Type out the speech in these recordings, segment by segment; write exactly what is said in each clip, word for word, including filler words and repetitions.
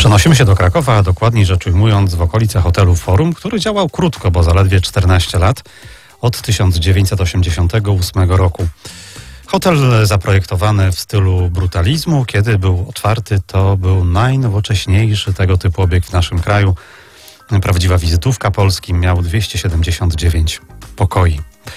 Przenosimy się do Krakowa, a dokładniej rzecz ujmując w okolice hotelu Forum, który działał krótko, bo zaledwie czternaście lat, od tysiąc dziewięćset osiemdziesiątego ósmego roku. Hotel zaprojektowany w stylu brutalizmu, kiedy był otwarty, to był najnowocześniejszy tego typu obiekt w naszym kraju. Prawdziwa wizytówka Polski, miał dwieście siedemdziesiąt dziewięć pokoi.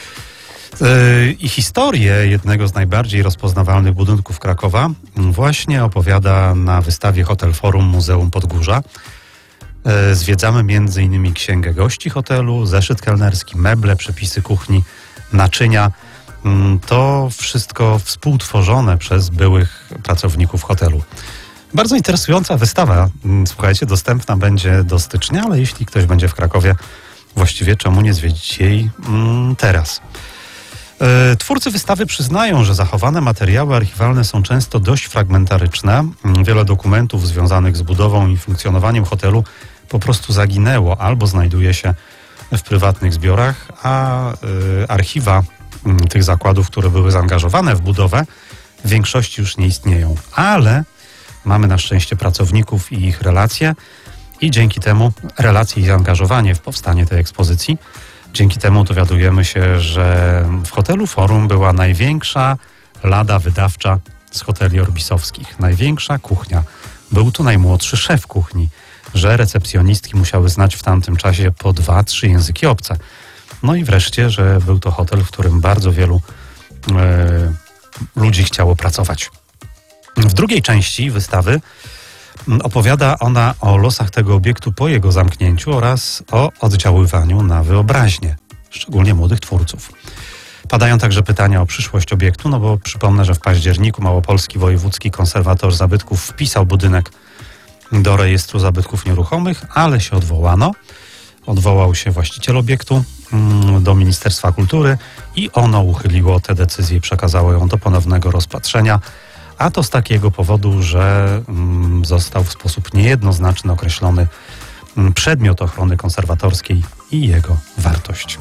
I historię jednego z najbardziej rozpoznawalnych budynków Krakowa właśnie opowiada na wystawie Hotel Forum Muzeum Podgórza. Zwiedzamy między innymi księgę gości hotelu, zeszyt kelnerski, meble, przepisy kuchni, naczynia. To wszystko współtworzone przez byłych pracowników hotelu. Bardzo interesująca wystawa, słuchajcie, dostępna będzie do stycznia, ale jeśli ktoś będzie w Krakowie, właściwie czemu nie zwiedzić jej teraz? Twórcy wystawy przyznają, że zachowane materiały archiwalne są często dość fragmentaryczne. Wiele dokumentów związanych z budową i funkcjonowaniem hotelu po prostu zaginęło albo znajduje się w prywatnych zbiorach, a archiwa tych zakładów, które były zaangażowane w budowę, w większości już nie istnieją. Ale mamy na szczęście pracowników i ich relacje i dzięki temu relacje i zaangażowanie w powstanie tej ekspozycji. Dzięki temu dowiadujemy się, że w hotelu Forum była największa lada wydawcza z hoteli orbisowskich. Największa kuchnia. Był tu najmłodszy szef kuchni, że recepcjonistki musiały znać w tamtym czasie po dwa, trzy języki obce. No i wreszcie, że był to hotel, w którym bardzo wielu e, ludzi chciało pracować. W drugiej części wystawy opowiada ona o losach tego obiektu po jego zamknięciu oraz o oddziaływaniu na wyobraźnię, szczególnie młodych twórców. Padają także pytania o przyszłość obiektu, no bo przypomnę, że w październiku Małopolski Wojewódzki Konserwator Zabytków wpisał budynek do rejestru zabytków nieruchomych, ale się odwołano. Odwołał się właściciel obiektu do Ministerstwa Kultury i ono uchyliło tę decyzję i przekazało ją do ponownego rozpatrzenia. A to z takiego powodu, że został w sposób niejednoznaczny określony przedmiot ochrony konserwatorskiej i jego wartość.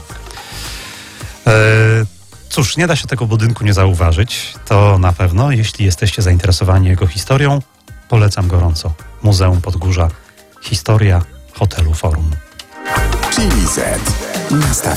Cóż, nie da się tego budynku nie zauważyć, to na pewno. Jeśli jesteście zainteresowani jego historią, polecam gorąco. Muzeum Podgórza. Historia hotelu Forum. Chili Z. Nastaw